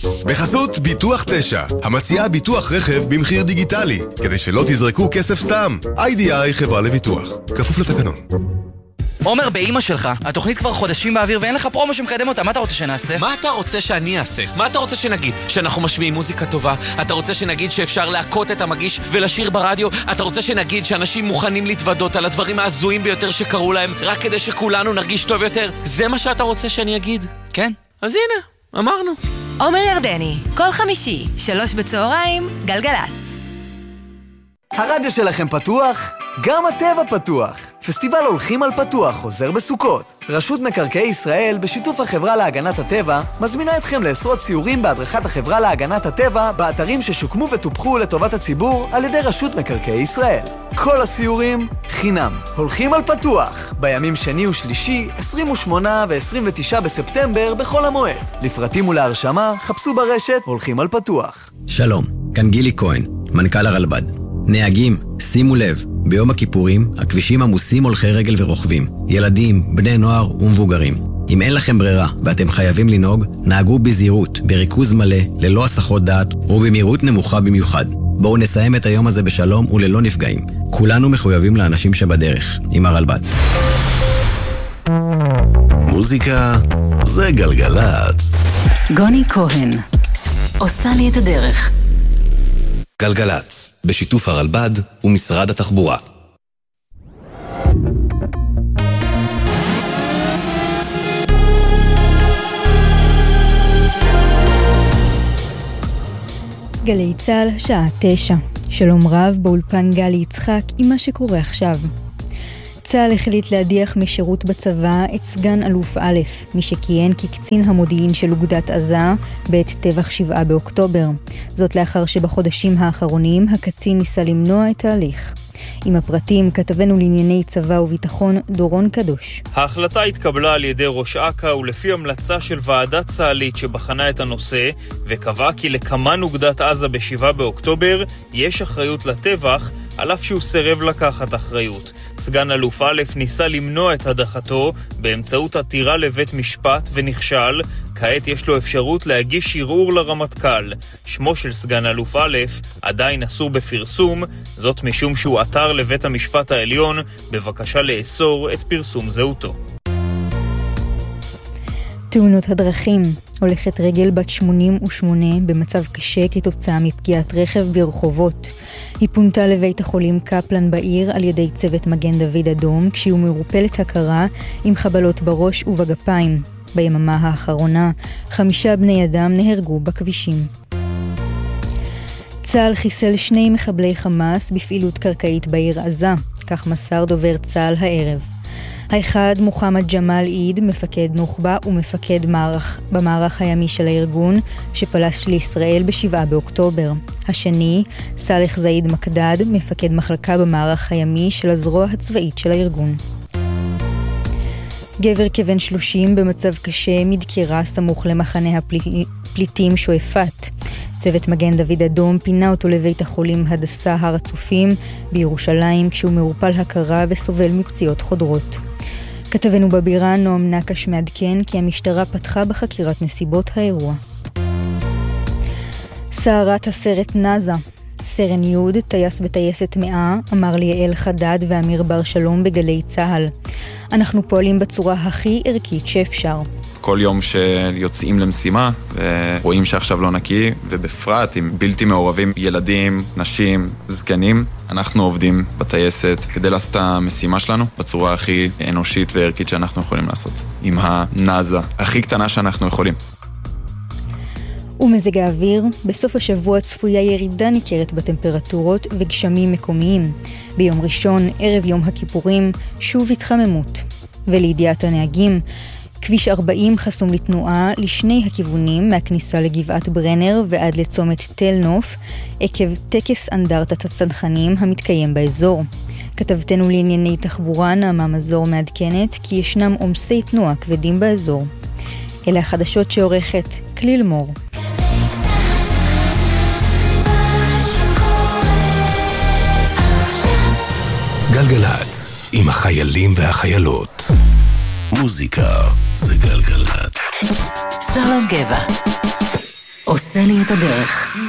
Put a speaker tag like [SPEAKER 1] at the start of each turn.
[SPEAKER 1] בחסות ביטוח 9, המציעה ביטוח רכב במחיר דיגיטלי, כדי שלא תזרקו כסף סתם. IDI חברה לביטוח, כפוף לתקנון.
[SPEAKER 2] עומר, באמא שלך, התוכנית כבר חודשים באוויר ואין לך פרומו שמקדם אותה, מה אתה רוצה שנעשה?
[SPEAKER 3] מה אתה רוצה שאני אעשה? מה אתה רוצה שנגיד? שאנחנו משמיעים מוזיקה טובה? אתה רוצה שנגיד שאפשר להקות את המגיש ולשיר ברדיו? אתה רוצה שנגיד שאנשים מוכנים להתוודות על הדברים העזויים ביותר שקרו להם רק כדי שכולנו נרגיש טוב יותר? זה מה שאתה רוצה שאני אגיד?
[SPEAKER 2] כן.
[SPEAKER 3] אז הנה, אמרנו.
[SPEAKER 4] עומר ירדני, כל חמישי, 3 בצהריים, גלגלץ.
[SPEAKER 5] הרדיו שלכם פתוח? גם הטבע פתוח. פסטיבל הולכים על פתוח חוזר בסוכות. רשות מקרקעי ישראל בשיתוף החברה להגנת הטבע מזמינה אתכם לעשרות סיורים בהדרכת החברה להגנת הטבע באתרים ששוקמו וטופחו לטובת הציבור על ידי רשות מקרקעי ישראל. כל הסיורים חינם. הולכים על פתוח בימים שני ושלישי 28 ו-29 בספטמבר בכל המועד. לפרטים ולהרשמה חפשו ברשת הולכים על פתוח.
[SPEAKER 6] שלום, כאן גילי כהן, מנכ"ל הרלב"ד. נהגים, שימו לב, ביום הכיפורים הכבישים עמוסים הולכי רגל ורוכבים, ילדים, בני נוער ומבוגרים. אם אין לכם ברירה ואתם חייבים לנהוג, נהגו בזהירות, בריכוז מלא, ללא הסחות דעת ובמהירות נמוכה במיוחד. בואו נסיים את היום הזה בשלום וללא נפגעים. כולנו מחויבים לאנשים שבדרך, עם הרלב"ד.
[SPEAKER 1] מוזיקה זה גלגלץ.
[SPEAKER 7] גוני כהן עושה לי את הדרך.
[SPEAKER 1] גלגלץ, בשיתוף הרלב"ד ומשרד התחבורה.
[SPEAKER 8] גלי צהל, שעה 9. שלום רב באולפן גלי יצחק עם מה שקורה עכשיו. צהל החליט להדיח משירות בצבא את סגן אלוף א', מי שכיהן כקצין המודיעין של אוגדת עזה בעת טבח 7 באוקטובר. זאת לאחר שבחודשים האחרונים הקצין ניסה למנוע את ההליך. עם הפרטים כתבנו לענייני צבא וביטחון דורון קדוש.
[SPEAKER 9] ההחלטה התקבלה על ידי ראש אכ"א ולפי המלצה של ועדת צה"לית שבחנה את הנושא וקבעה כי לקמן אוגדת עזה ב7 באוקטובר יש אחריות לטבח על אף שהוא סירב לקחת אחריות. סגן אלוף א' ניסה למנוע את הדחתו באמצעות עתירה לבית משפט ונכשל. כעת יש לו אפשרות להגיש ערעור לרמטכ"ל. שמו של סגן אלוף א' עדיין אסור בפרסום, זאת משום שהוא עתר לבית המשפט העליון בבקשה לאסור את פרסום זהותו.
[SPEAKER 8] תאונות הדרכים. הולכת רגל בת 88 במצב קשה כתוצאה מפגיעת רכב ברחובות. היא פונתה לבית החולים קפלן בעיר על ידי צוות מגן דוד אדום כשהיא מרופלת הכרה עם חבלות בראש ובגפיים. ביממה האחרונה 5 בני אדם נהרגו בכבישים. צה"ל חיסל 2 מחבלי חמאס בפעילות קרקעית בעיר עזה, כך מסר דובר צה"ל הערב. האחד מוחמד ג'מאל עיד, מפקד נוח'בה ומפקד במערך הימי של הארגון שפלש לישראל ב7 באוקטובר. השני, סאלח זאיד מקדד, מפקד מחלקה במערך הימי של הזרוע הצבאית של הארגון. גבר כבן 30 במצב קשה מדקירה סמוך למחנה הפליטים שועפאט. צוות מגן דוד אדום פינה אותו לבית החולים הדסה הר הצופים בירושלים כשהוא מרופל הכרה וסובל מפציעות חודרות. כתבנו בבירה נועם נקש מעדכן כי המשטרה פתחה בחקירת נסיבות האירוע. סערת הסרט נאזה. סרן יוד, טייס וטייסת 100, אמר ליעל חדד ואמיר בר שלום בגלי צהל. אנחנו פועלים בצורה הכי ערכית שאפשר.
[SPEAKER 10] כל יום שיוצאים למשימה ורואים שעכשיו לא נקי, ובפרט עם בלתי מעורבים ילדים, נשים, זקנים, אנחנו עובדים בטייסת כדי לעשות את המשימה שלנו בצורה הכי אנושית וערכית שאנחנו יכולים לעשות. עם הנאזה הכי קטנה שאנחנו יכולים.
[SPEAKER 8] ומזג האוויר, בסוף השבוע צפויה ירידה ניכרת בטמפרטורות וגשמים מקומיים. ביום ראשון, ערב יום הכיפורים, שוב התחממות. ולידיעת הנהגים, כביש 40 חסום לתנועה לשני הכיוונים מהכניסה לגבעת ברנר ועד לצומת תל נוף, עקב טקס אנדרטת הצנחנים המתקיים באזור. כתבתנו לענייני תחבורה נעמה מזור מעדכנת כי ישנם עומסי תנועה כבדים באזור. אלה החדשות שעורכת כליל מור.
[SPEAKER 1] גלגלץ, עם החיילים והחיילות. מוזיקה זה גלגלץ.
[SPEAKER 7] סלום גבע עושה לי את הדרך.